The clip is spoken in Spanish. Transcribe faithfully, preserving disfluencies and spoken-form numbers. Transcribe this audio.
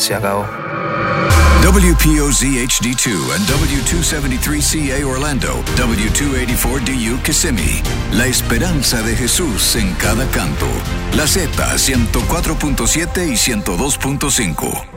Se acabó. W P O Z H D two and W two seventy-three C A Orlando, W two eighty-four D U Kissimmee. La esperanza de Jesús en cada canto. La Z ciento cuatro punto siete y ciento dos punto cinco.